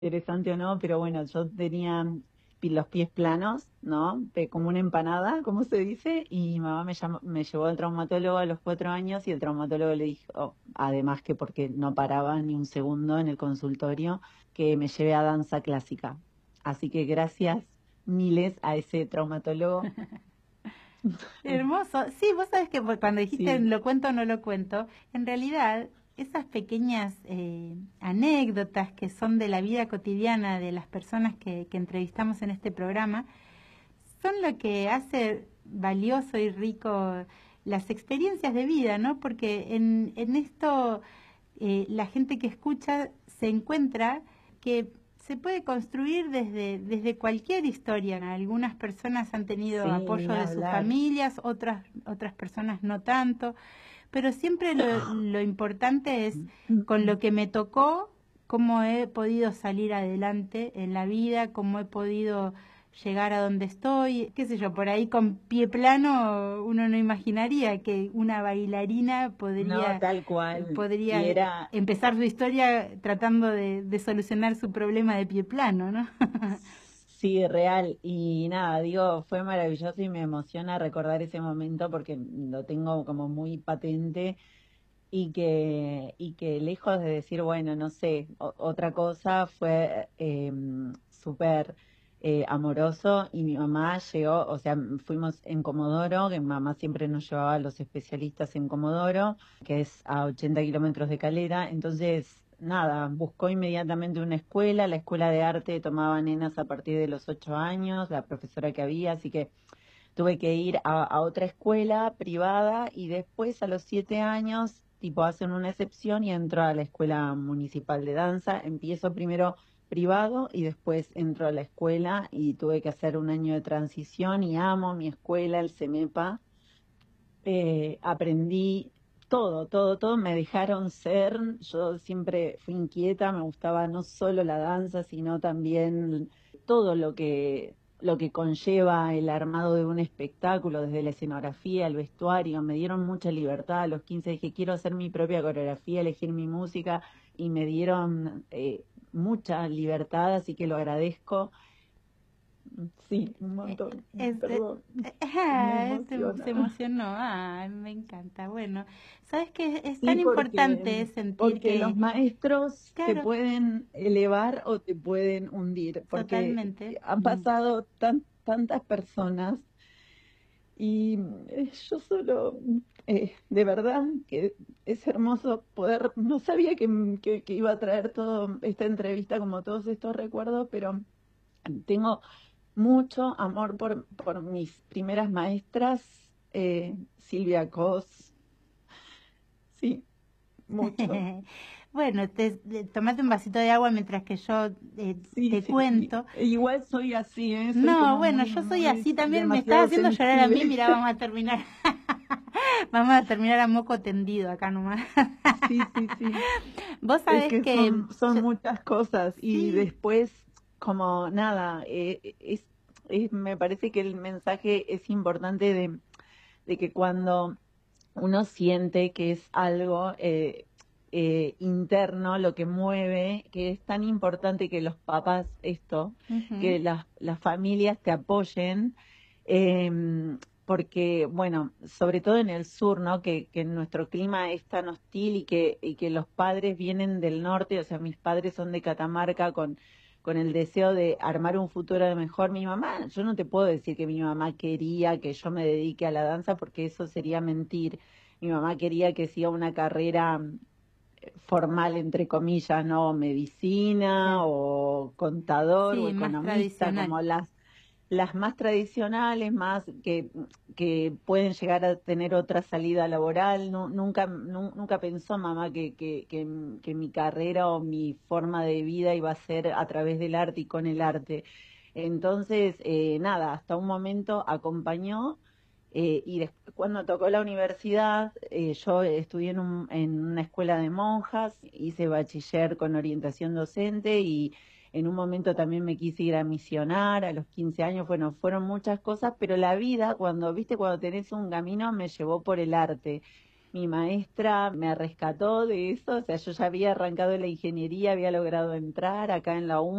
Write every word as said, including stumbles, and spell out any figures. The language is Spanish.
interesante o no, pero bueno, yo tenía pi- los pies planos, ¿no? Pe- Como una empanada, como se dice, y mi mamá me llamó- me llevó al traumatólogo a los cuatro años y el traumatólogo le dijo, además que porque no paraba ni un segundo en el consultorio, que me lleve a danza clásica. Así que gracias miles a ese traumatólogo. Hermoso. Sí, vos sabés que cuando dijiste Sí, lo cuento o no lo cuento, en realidad esas pequeñas eh, anécdotas que son de la vida cotidiana de las personas que, que entrevistamos en este programa son lo que hace valioso y rico las experiencias de vida, ¿no? Porque en, en esto eh, la gente que escucha se encuentra que se puede construir desde, desde cualquier historia. Algunas personas han tenido sí, apoyo ni de sus hablar. familias, otras, otras personas no tanto, pero siempre lo, lo importante es con lo que me tocó, cómo he podido salir adelante en la vida, cómo he podido llegar a donde estoy, qué sé yo, por ahí con pie plano uno no imaginaría que una bailarina No, podría, tal cual. Y podría era, empezar su historia tratando de, de solucionar su problema de pie plano, ¿no? sí, real. Y nada, digo, fue maravilloso y me emociona recordar ese momento porque lo tengo como muy patente y que, y que lejos de decir, bueno, no sé, o- otra cosa fue eh, súper eh, amoroso y mi mamá llegó, o sea, fuimos en Comodoro, que mi mamá siempre nos llevaba a los especialistas en Comodoro, que es a ochenta kilómetros de Calera, entonces, nada, buscó inmediatamente una escuela, la escuela de arte tomaba nenas a partir de los ocho años, la profesora que había, así que tuve que ir a, a otra escuela privada y después a los siete años, tipo, hacen una excepción y entro a la escuela municipal de danza. Empiezo primero privado y después entro a la escuela y tuve que hacer un año de transición y amo mi escuela, el CEMEPA. Eh, aprendí todo, todo, todo, me dejaron ser. Yo siempre fui inquieta, me gustaba no solo la danza, sino también todo lo que, lo que conlleva el armado de un espectáculo, desde la escenografía, el vestuario. Me dieron mucha libertad. A los quince dije, quiero hacer mi propia coreografía, elegir mi música, y me dieron eh, mucha libertad, así que lo agradezco. Sí, un Eh, montón, Es, eh, perdón, eh, me ah, te- se emociona. emocionó, ah, me encanta. Bueno, ¿sabes qué? Es Sí, tan porque, importante sentir porque que, los maestros te claro, pueden elevar o te pueden hundir, porque totalmente. han Mm. pasado tan, tantas personas y eh, yo solo, eh, de verdad que es hermoso poder, no sabía que, que, que iba a traer toda esta entrevista como todos estos recuerdos, pero tengo mucho amor por, por mis primeras maestras, eh, Silvia Cos, sí, mucho. Bueno, te, te- tomate un vasito de agua mientras que yo eh, Sí, te sí, sí. cuento. E igual soy así, ¿eh? Soy No, como bueno, muy, yo soy muy así también, me estás demasiado haciendo llorar a mí, sensible. mira, vamos a terminar. Vamos a terminar a moco tendido acá nomás. Sí, sí, sí. Vos Es sabés que que son, son yo- muchas cosas y sí, después, como nada, eh, es, es- me parece que el mensaje es importante de, de que cuando uno siente que es algo eh, eh, interno lo que mueve, que es tan importante que los papás, esto, ujú, que las, las familias te apoyen, eh, porque, bueno, sobre todo en el sur, ¿no? Que, que nuestro clima es tan hostil y que, y que los padres vienen del norte, o sea, mis padres son de Catamarca con con el deseo de armar un futuro de mejor. Mi mamá, yo no te puedo decir que mi mamá quería que yo me dedique a la danza porque eso sería mentir. Mi mamá quería que siga una carrera formal, entre comillas, ¿no? Medicina claro, o contador o sí, más economista, tradicional. como las, las más tradicionales, más que, que pueden llegar a tener otra salida laboral. Nu- nunca, nu- nunca pensó mamá que, que, que, que mi carrera o mi forma de vida iba a ser a través del arte y con el arte. Entonces, eh, nada, hasta un momento acompañó eh, y después cuando tocó la universidad, eh, yo estudié en, un- en una escuela de monjas, hice bachiller con orientación docente y en un momento también me quise ir a misionar a los quince años. Bueno, fueron muchas cosas, pero la vida, cuando, viste, cuando tenés un camino, me llevó por el arte. mi maestra me rescató de eso, o sea, yo ya había arrancado la ingeniería, había logrado entrar acá en la